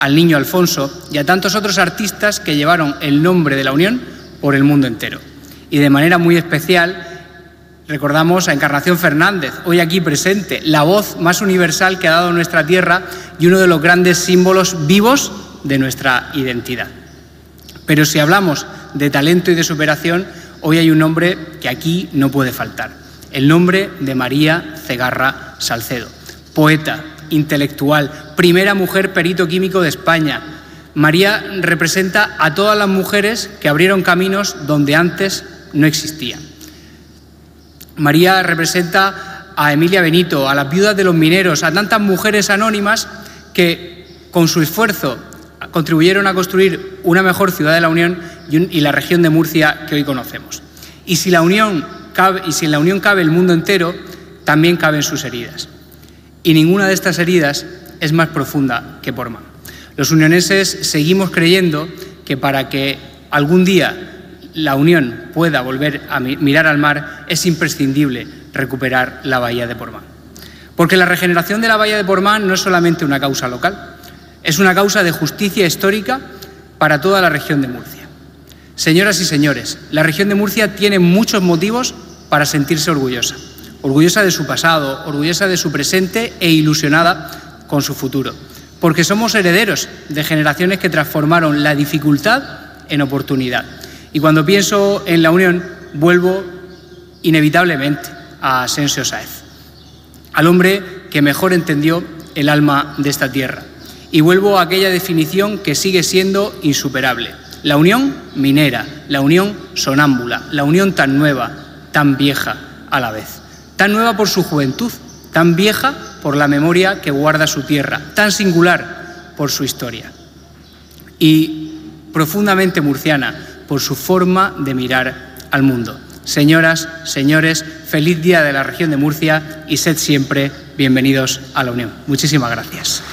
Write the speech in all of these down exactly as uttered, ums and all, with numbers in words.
al niño Alfonso y a tantos otros artistas que llevaron el nombre de la Unión por el mundo entero. Y de manera muy especial recordamos a Encarnación Fernández, hoy aquí presente, la voz más universal que ha dado nuestra tierra y uno de los grandes símbolos vivos de nuestra identidad. Pero si hablamos de talento y de superación, hoy hay un nombre que aquí no puede faltar, el nombre de María Cegarra Salcedo, poeta, intelectual, primera mujer perito químico de España. María representa a todas las mujeres que abrieron caminos donde antes no existían. María representa a Emilia Benito, a las viudas de los mineros, a tantas mujeres anónimas que con su esfuerzo contribuyeron a construir una mejor ciudad de la Unión y, un, y la región de Murcia que hoy conocemos. Y si, la Unión cabe, y si en la Unión cabe el mundo entero, también caben sus heridas. Y ninguna de estas heridas es más profunda que Portmán. Los unioneses seguimos creyendo que para que algún día la Unión pueda volver a mirar al mar es imprescindible recuperar la bahía de Portmán. Porque la regeneración de la bahía de Portmán no es solamente una causa local, es una causa de justicia histórica para toda la región de Murcia. Señoras y señores, la región de Murcia tiene muchos motivos para sentirse orgullosa. Orgullosa de su pasado, orgullosa de su presente e ilusionada con su futuro. Porque somos herederos de generaciones que transformaron la dificultad en oportunidad. Y cuando pienso en la Unión, vuelvo inevitablemente a Asensio Sáez, al hombre que mejor entendió el alma de esta tierra. Y vuelvo a aquella definición que sigue siendo insuperable. La Unión minera, la Unión sonámbula, la Unión tan nueva, tan vieja a la vez. Tan nueva por su juventud, tan vieja por la memoria que guarda su tierra, tan singular por su historia y profundamente murciana por su forma de mirar al mundo. Señoras, señores, feliz día de la región de Murcia y sed siempre bienvenidos a la Unión. Muchísimas gracias.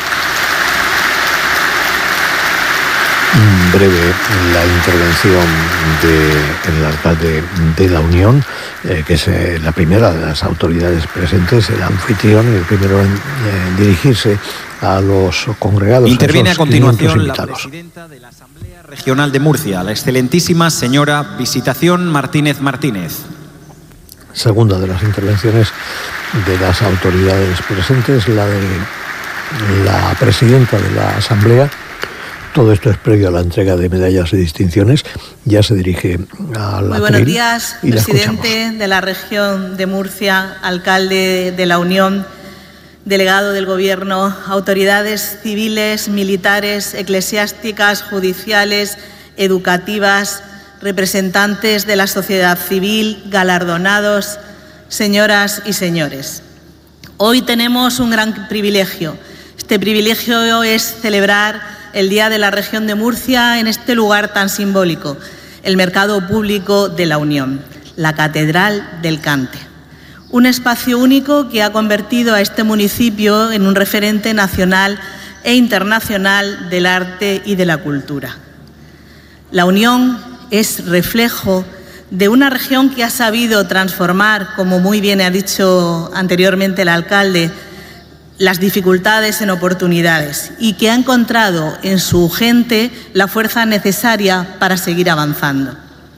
Breve la intervención del alcalde de la Unión, eh, que es eh, la primera de las autoridades presentes, el anfitrión y el primero en eh, dirigirse a los congregados. Interviene a, a continuación la presidenta de la Asamblea Regional de Murcia, la excelentísima señora Visitación Martínez Martínez. Segunda de las intervenciones de las autoridades presentes, la de la presidenta de la Asamblea. Todo esto es previo a la entrega de medallas y distinciones. Ya se dirige a la Muy buenos días, presidente de la región de Murcia, alcalde de la Unión, delegado del Gobierno, autoridades civiles, militares, eclesiásticas, judiciales, educativas, representantes de la sociedad civil, galardonados, señoras y señores. Hoy tenemos un gran privilegio. Este privilegio es celebrar el Día de la Región de Murcia en este lugar tan simbólico, el Mercado Público de la Unión, la Catedral del Cante. Un espacio único que ha convertido a este municipio en un referente nacional e internacional del arte y de la cultura. La Unión es reflejo de una región que ha sabido transformar, como muy bien ha dicho anteriormente el alcalde, las dificultades en oportunidades y que ha encontrado en su gente la fuerza necesaria para seguir avanzando.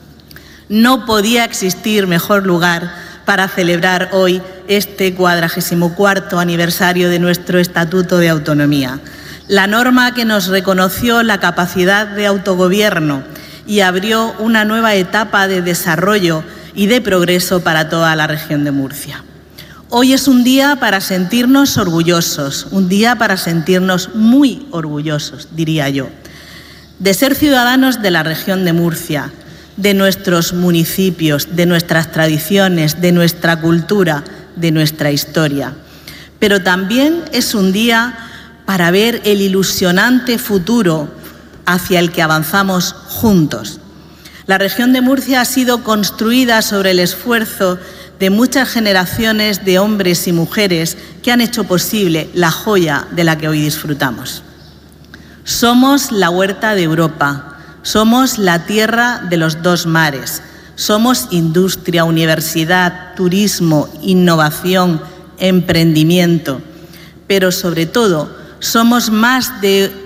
No podía existir mejor lugar para celebrar hoy este cuadragésimo cuarto aniversario de nuestro Estatuto de Autonomía, la norma que nos reconoció la capacidad de autogobierno y abrió una nueva etapa de desarrollo y de progreso para toda la región de Murcia. Hoy es un día para sentirnos orgullosos, un día para sentirnos muy orgullosos, diría yo, de ser ciudadanos de la región de Murcia, de nuestros municipios, de nuestras tradiciones, de nuestra cultura, de nuestra historia. Pero también es un día para ver el ilusionante futuro hacia el que avanzamos juntos. La región de Murcia ha sido construida sobre el esfuerzo de muchas generaciones de hombres y mujeres que han hecho posible la joya de la que hoy disfrutamos. Somos la huerta de Europa, somos la tierra de los dos mares, somos industria, universidad, turismo, innovación, emprendimiento, pero sobre todo somos más de